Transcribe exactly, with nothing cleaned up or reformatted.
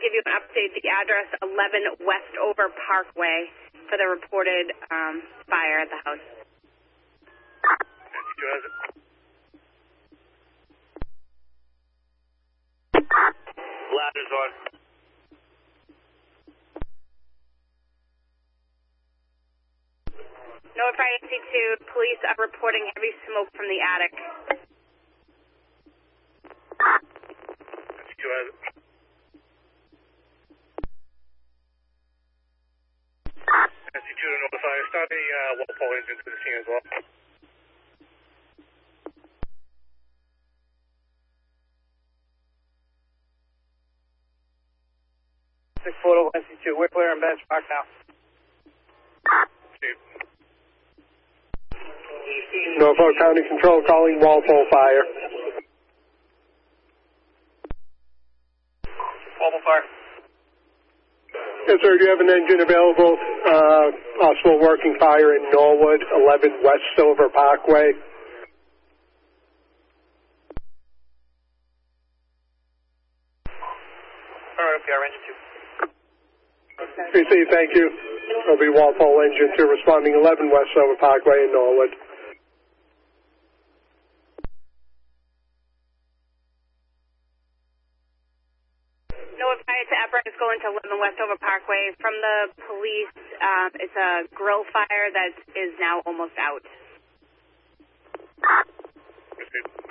give you an update. The address eleven Westover Parkway for the reported um, fire at the house. Who has it? Ladders on. Notify A C two, police are reporting heavy smoke from the attic. Who has it? S C two to notify. Start a uh, Walpole engine to the scene as well. six photo S C two, we're clear in benchmark now. Steve. Norfolk County Control calling Walpole Fire. Walpole Fire. Yes, sir. Do you have an engine available? Uh, possible working fire in Norwood, eleven Westover Parkway. All right, P R engine two. Receive, thank you. It'll be Walpole Engine two responding eleven Westover Parkway in Norwood. Notify to apparatus going to eleven Westover Parkway. From the police, um, it's a grill fire that is now almost out. Steve.